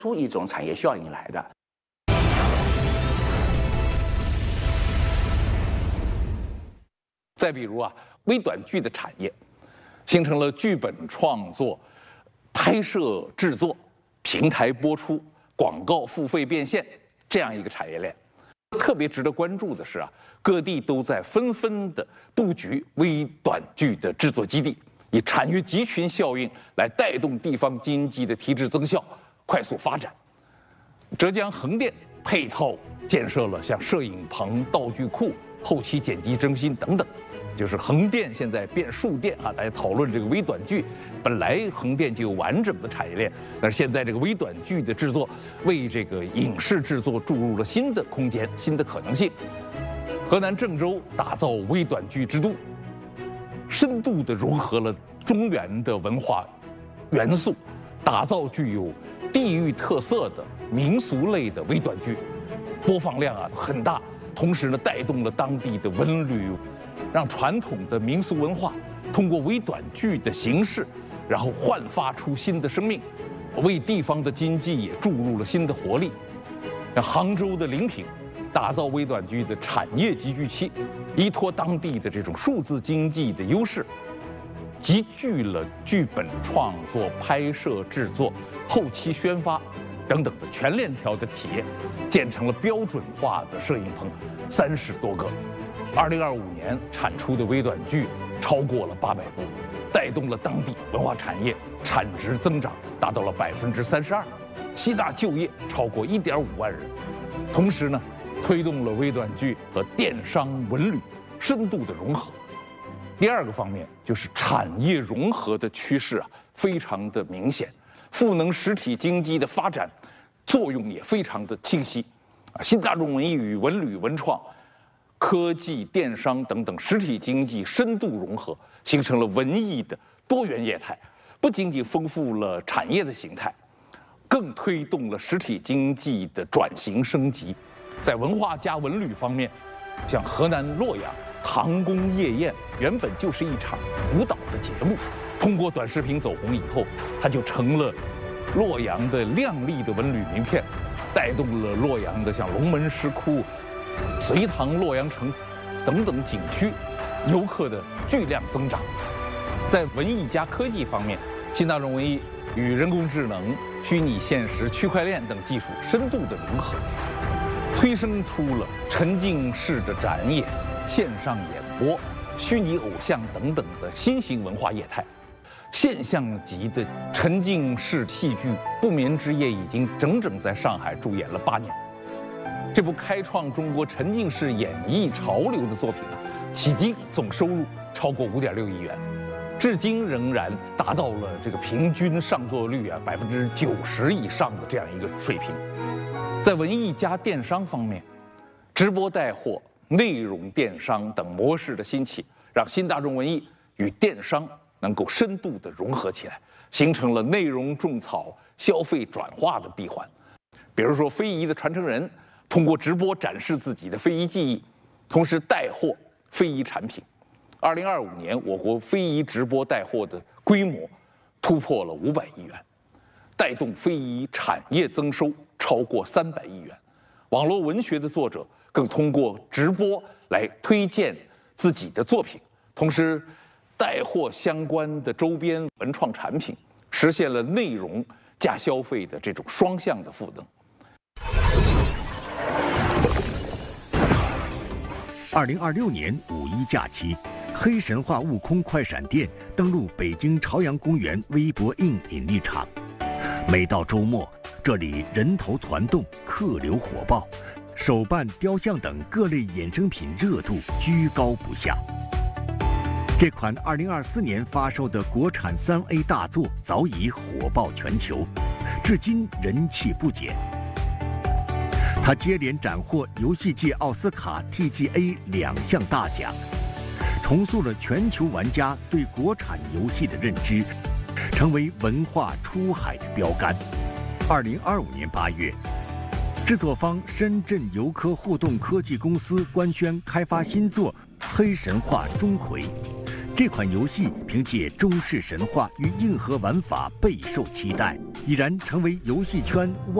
出一种产业效应来的。 再比如啊，微短剧的产业，形成了剧本创作、拍摄制作、平台播出、广告付费变现这样一个产业链。特别值得关注的是啊，各地都在纷纷的布局微短剧的制作基地，以产业集群效应来带动地方经济的提质增效、快速发展。浙江横店配套建设了像摄影棚、道具库、后期剪辑中心等等。就是横店现在变数店啊，大家讨论这个微短剧，本来横店就有完整的产业链，但是现在这个微短剧的制作，为这个影视制作注入了新的空间、新的可能性。河南郑州打造微短剧之都，深度地融合了中原的文化元素，打造具有地域特色的民俗类的微短剧，播放量啊很大，同时呢带动了当地的文旅。让传统的民俗文化通过微短剧的形式，然后焕发出新的生命，为地方的经济也注入了新的活力。像杭州的临平，打造微短剧的产业集聚期，依托当地的这种数字经济的优势，集聚了剧本创作、拍摄制作、后期宣发等等的全链条的企业，建成了标准化的摄影棚30多个。2025年产出的微短剧超过了800部，带动了当地文化产业产值增长达到了32%，吸纳就业超过1.5万人。同时呢，推动了微短剧和电商文旅深度的融合。第二个方面就是产业融合的趋势啊，非常的明显，赋能实体经济的发展作用也非常的清晰。新大众文艺与文旅文创。科技、电商等等实体经济深度融合，形成了文艺的多元业态，不仅仅丰富了产业的形态，更推动了实体经济的转型升级。在文化加文旅方面，像河南洛阳唐宫夜宴原本就是一场舞蹈的节目，通过短视频走红以后，它就成了洛阳的亮丽的文旅名片，带动了洛阳的像龙门石窟、隋唐洛阳城等等景区游客的巨量增长。在文艺加科技方面，新大众文艺与人工智能、虚拟现实、区块链等技术深度的融合，催生出了沉浸式的展演、线上演播、虚拟偶像等等的新型文化业态。现象级的沉浸式戏剧《不眠之夜》已经整整在上海驻演了8年。这部开创中国沉浸式演绎潮流的作品啊，迄今总收入超过5.6亿元，至今仍然达到了这个平均上座率啊90%以上的这样一个水平。在文艺加电商方面，直播带货、内容电商等模式的兴起，让新大众文艺与电商能够深度的融合起来，形成了内容种草、消费转化的闭环。比如说非遗的传承人。通过直播展示自己的非遗技艺，同时带货非遗产品。2025年，我国非遗直播带货的规模突破了500亿元，带动非遗产业增收超过300亿元。网络文学的作者更通过直播来推荐自己的作品，同时带货相关的周边文创产品，实现了内容加消费的这种双向的赋能。 2026年5·1假期，黑神话悟空快闪店登陆北京朝阳公园微博印引力场。每到周末，这里人头攒动，客流火爆，手办、雕像等各类衍生品热度居高不下。这款2024年发售的国产3A 大作早已火爆全球，至今人气不减。它接连斩获游戏界奥斯卡 TGA 2项大奖，重塑了全球玩家对国产游戏的认知，成为文化出海的标杆。2025年8月，制作方深圳游科互动科技公司官宣开发新作《黑神话：钟馗》， 这款游戏凭借中式神话与硬核玩法备受期待，已然成为游戏圈